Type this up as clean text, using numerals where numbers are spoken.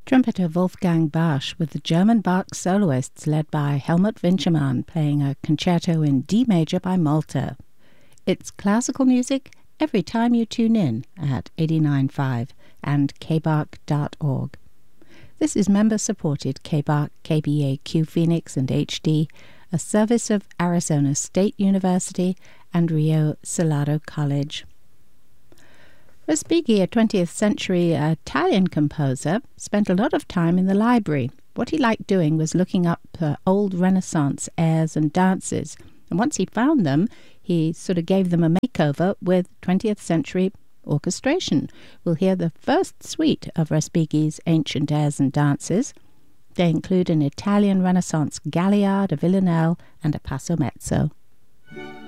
Trumpeter Wolfgang Barsch with the German Bach soloists led by Helmut Winchemann playing a concerto in D major by Malta. It's classical music every time you tune in at 89.5 and kbach.org. This is member-supported KBAQ, KBAQ Phoenix and HD, a service of Arizona State University and Rio Salado College. Respighi, a 20th century Italian composer, spent a lot of time in the library. What he liked doing was looking up old Renaissance airs and dances, and once he found them, he sort of gave them a makeover with 20th century orchestration. We'll hear the first suite of Respighi's ancient airs and dances. They include an Italian Renaissance galliard, a villanelle, and a passo mezzo.